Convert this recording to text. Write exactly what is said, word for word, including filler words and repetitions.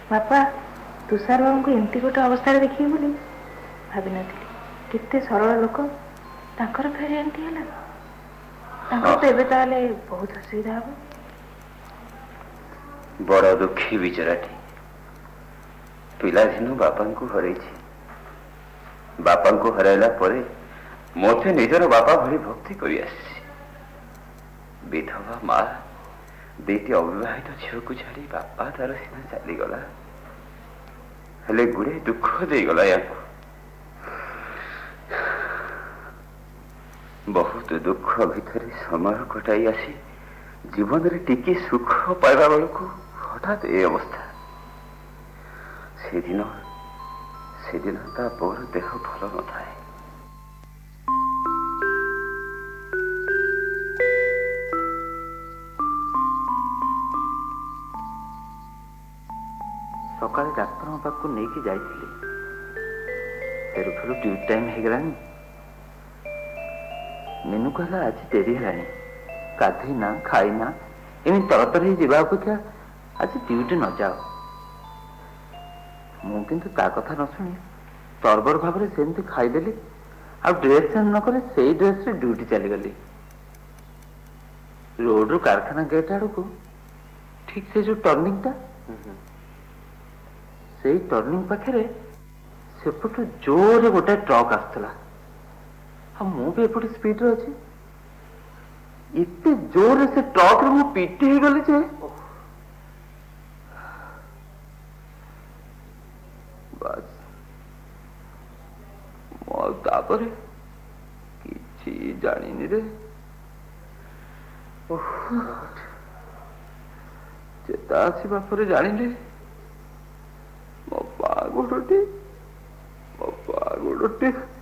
बापा तुषार बाबू को एमती गोटे अवस्था देखिए बोली भावी नथिली। केते सरल लोक तांकर फेर एमती हैला तांकर तो एबे ताले बहुत असुविधा हो। बड़ दुखी बिचराटी पिला दिनु बापा को हरैछि। बापा को हराइला परे मोते निजर बापा भली भक्ति करि आसी। विधवा माँ दीटी अविवाहित झील को छाड़ी बापा तार सीना चलीगला हेले गुड़े दुख देगला या बहुत दुख भितर समय कटाई आसी जीवन रे टिके सुख पाइबा बेलू हठात ए अवस्था। से दिन से दिन ता पुअर देह भल न थाए। सकाଳେ डाक्तर पाखକୁ ନେଇକି ଯାଇଥିଲି। फेरू फेरू ड्यूटी टाइम ହେଇଗଲାଣି। मीनू कहला आज डेरी हेलानी गाधई ना खाई ना एमती तरतर ही जीवा अपेक्षा आज ड्यूटी न जाओ। मु किंतु ता कथा न शुणी तरबर भाव में सेमती खाईदेली आ ड्रेस चेंज न करे से ड्रेस रे ड्यूटी चली गली। रोड रु कारखाना गेट आड़ को ठीक से जो टर्निंग टा से टर्निंग पाखे सेपटू जोर गोटे ट्रक आसला। मु भी एपटे स्पीड रे अच्छी एते जोर से ट्रक रे मु पीटी ही गली जे बस मो तापरे किछि जानिनी रे। चेता आसीबा परे जानिले मो पा गोडटी मो पा गोडटी